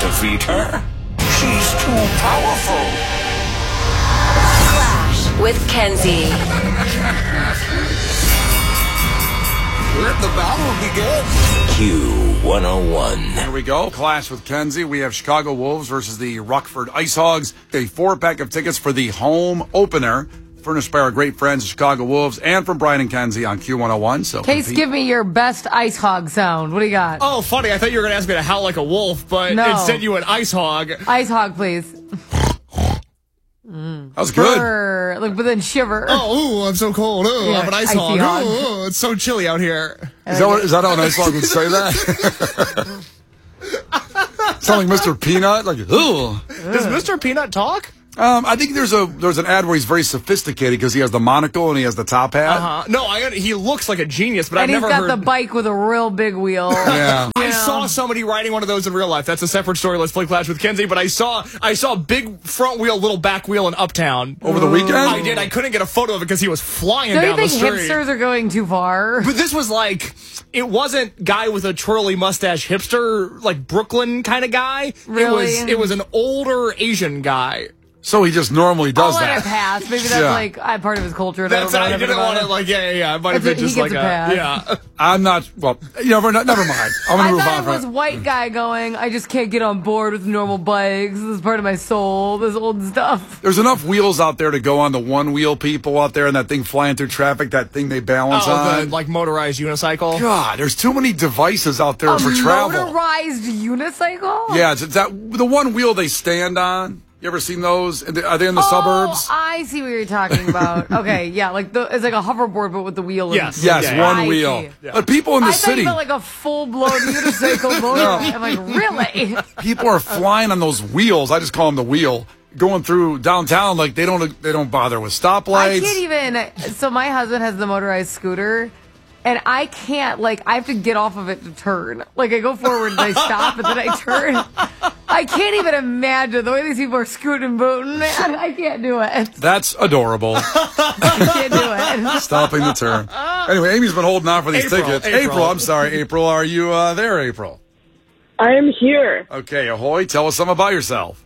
defeat her. She's too powerful. Clash with Kenzie. Let the battle begin. Q101. Here we go. Clash with Kenzie. We have Chicago Wolves versus the Rockford Ice Hogs. A 4-pack of tickets for the home opener, furnished by our great friends, the Chicago Wolves, and from Brian and Kenzie on Q101. So, Case, give me your best ice hog sound. What do you got? Oh, funny. I thought you were going to ask me to howl like a wolf, but No. instead you went ice hog. Ice hog, please. That was good. Brr. Like, but then shiver. Oh, ooh, I'm so cold. Ooh, Yeah, I'm an ice icy hog. hog. Ooh, it's so chilly out here. Is that how an ice hog would say that? Sound like Mr. Peanut? Like, ooh. Does Mr. Peanut talk? I think there's an ad where he's very sophisticated because he has the monocle and he has the top hat. No, he looks like a genius, but I've and he's never got heard. the bike with a real big wheel. Yeah. I saw somebody riding one of those in real life. That's a separate story. Let's play Clash with Kenzie. But I saw a big front wheel, little back wheel in Uptown Over the weekend? I did. I couldn't get a photo of it because he was flying Don't you down the think street. hipsters are going too far? But this was like, it wasn't guy with a twirly mustache hipster, like Brooklyn kind of guy. Really? It was an older Asian guy. So he just normally does I'll let that. it pass. Maybe that's like part of his culture. And That's, I didn't want it like, yeah. It might have been He just gets like a pass. yeah. I'm not, well, never mind. I'm going to move I on thought it from was white guy going, I just can't get on board with normal bikes. This is part of my soul, this old stuff. There's enough wheels out there to go on the one-wheel people out there and that thing flying through traffic, that thing they balance Oh, on. the like motorized unicycle. God, there's too many devices out there for travel. Motorized unicycle? Yeah, it's that the one wheel they stand on. You ever seen those? Are they in the suburbs? I see what you're talking about. Okay, yeah, like it's like a hoverboard, but with the wheel. Yes. Yes, Yeah, one I wheel. see. But people in the I thought city, you meant like a full-blown unicycle motor. I'm like, really? people are flying on those wheels. I just call them the wheel. Going through downtown, like they don't bother with stoplights. I can't even. So my husband has the motorized scooter. And I can't, I have to get off of it to turn. Like, I go forward and I stop, and then I turn. I can't even imagine the way these people are scooting and booting. Man, I can't do it. That's adorable. I can't do it. Stopping the turn. Anyway, Amy's been holding on for these tickets. April. I'm sorry, April. Are you there, April? I am here. Okay, ahoy. Tell us something about yourself.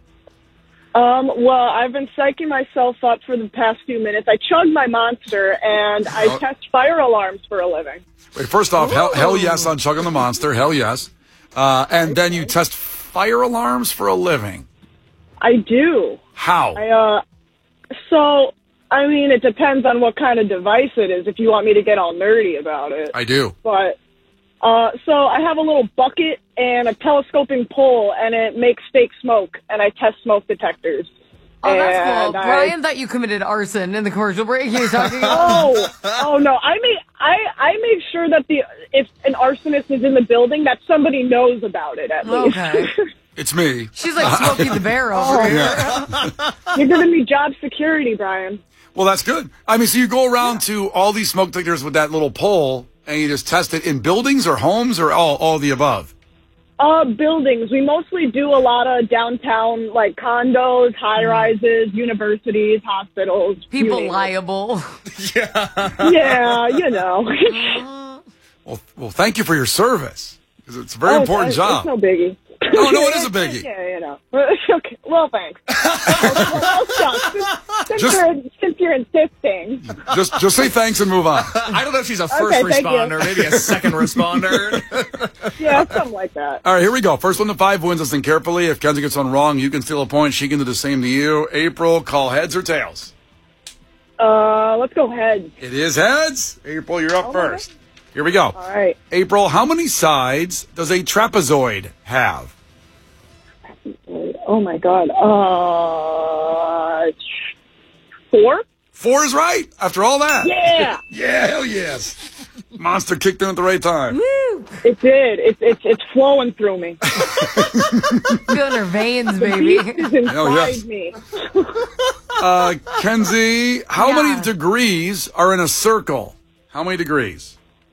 Well, I've been psyching myself up for the past few minutes. I chug my Monster, and I test fire alarms for a living. Wait, first off, hell yes on chugging the Monster. Hell yes. And then you test fire alarms for a living. I do. How? I mean, it depends on what kind of device it is, if you want me to get all nerdy about it. I do. But, so I have a little bucket and a telescoping pole, and it makes fake smoke, and I test smoke detectors. Oh, that's cool. And Brian thought you committed arson in the commercial break he was talking about. Oh no! I make sure that if an arsonist is in the building, that somebody knows about it at least. Okay. It's me. She's like Smokey the Bear over here. Yeah. You're giving me job security, Brian. Well, that's good. I mean, so you go around to all these smoke detectors with that little pole, and you just test it in buildings or homes or all the above? Buildings. We mostly do a lot of downtown, like condos, high-rises, universities, hospitals. People liable. Yeah, you know. Well, thank you for your service, because it's a very important job. It's no biggie. Oh, no, it is a biggie. Yeah, you know. Okay. Well, thanks. Since you're insisting. Just say thanks and move on. I don't know if she's a first Okay, thank responder, you. maybe a second responder. Yeah, something like that. All right, here we go. First 1 to 5 wins. Listen carefully. If Kenzie gets one wrong, you can steal a point. She can do the same to you. April, call heads or tails? Let's go heads. It is heads. April, you're up first. Here we go. All right. April, how many sides does a trapezoid have? Oh my God. 4? 4 is right. After all that. Yeah. Yeah, hell yes. Monster kicked in at the right time. It did. It's flowing through me. Feeling her veins, baby. It's inside Oh, yes. me. Kenzie, how many degrees are in a circle? How many degrees?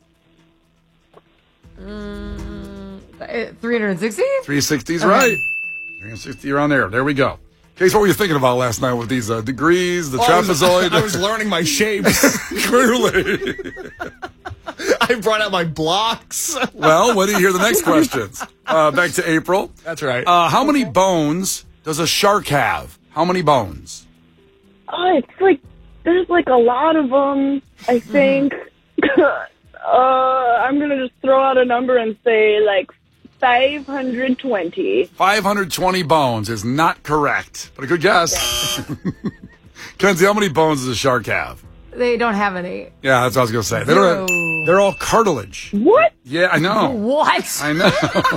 360? 360 is right. 360 around there. There we go. Case, what were you thinking about last night with these degrees, the trapezoid? I was learning my shapes. Clearly. I brought out my blocks. Well, when do you hear the next questions? Back to April. That's right. How many bones does a shark have? How many bones? It's like, there's like a lot of them, I think. I'm going to just throw out a number and say like 520. 520 bones is not correct, but a good guess. Kenzie, how many bones does a shark have? They don't have any. Yeah, that's what I was going to say. They don't have, they're all cartilage. What? Yeah, I know. What? I know.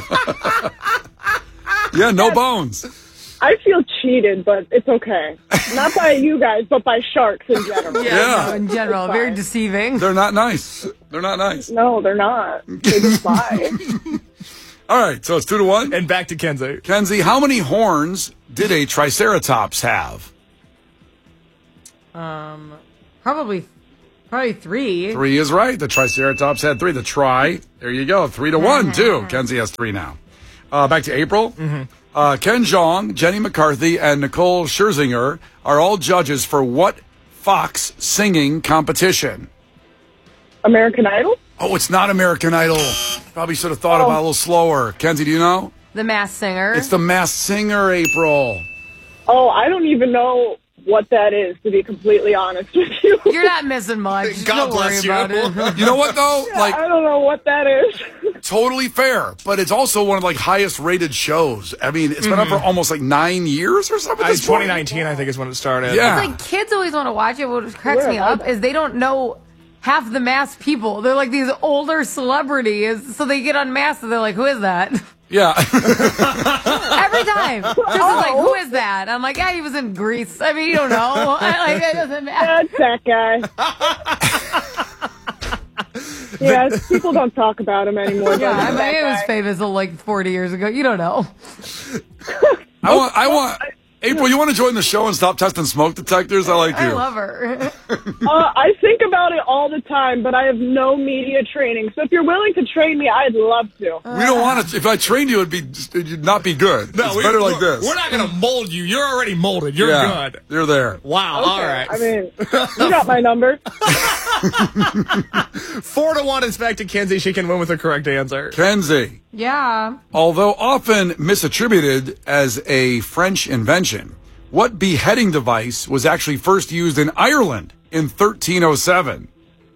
Yeah, no bones. I feel cheated, but it's okay. Not by you guys, but by sharks in general. Yeah. No, in general, It's very fine. deceiving. They're not nice. They're not nice. No, they're not. They just lie. All right, so it's 2-1. And back to Kenzie. Kenzie, how many horns did a triceratops have? Probably 3. 3 is right. The triceratops had 3. There you go. 3-1, too. Kenzie has 3 now. Back to April. Ken Jeong, Jenny McCarthy, and Nicole Scherzinger are all judges for what Fox singing competition? American Idol? Oh, it's not American Idol. Probably should have thought about it a little slower. Kenzie, do you know? The Masked Singer. It's the Masked Singer, April. Oh, I don't even know what that is, to be completely honest with you. You're not missing much. God Don't worry bless you. about it. You know what, though? Like, I don't know what that is. totally fair, but it's also one of like highest rated shows. I mean, it's been up for almost like 9 years or something. at this point. 2019, I think, is when it started. Yeah. It's like kids always want to watch it. What cracks me up is they don't know half the masked people. They're like these older celebrities, so they get unmasked and they're like, "Who is that?" Yeah. Every time, Chris is like, "Who is that?" I'm like, "Yeah, he was in Greece." I mean, you don't know. Like, it doesn't matter. That's that guy. Yeah, people don't talk about him anymore. Yeah, I don't mean, they, it was that guy? famous like 40 years ago. You don't know. I want April, you want to join the show and stop testing smoke detectors? I like you. I love her. I think about it all the time, but I have no media training. So if you're willing to train me, I'd love to. We don't want to. If I trained you, it'd not be good. It's better like this. We're not going to mold you. You're already molded. You're good. You're there. Wow. All right. I mean, you got my number. 4-1 is back to Kenzie. She can win with the correct answer. Kenzie, Yeah. although often misattributed as a French invention, what beheading device was actually first used in Ireland in 1307?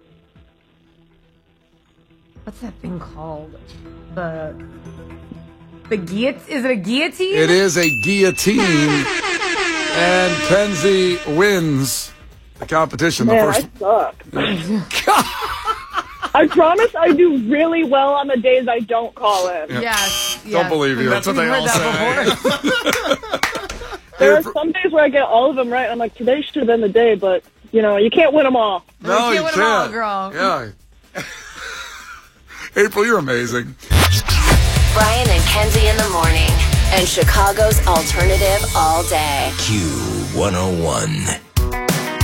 What's that thing called? The guillotine? Is it a guillotine? It is a guillotine, and Kenzie wins the competition. Man, The first. I suck. I promise I do really well on the days I don't call in. Yes. Don't believe you. That's what they We've heard all that say. before. There are some days where I get all of them right. I'm like, today should have been the day, but, you know, you can't win them all. No, You you can't win 'em all, can't. girl. Yeah. April, you're amazing. Brian and Kenzie in the morning. And Chicago's alternative all day. Q101.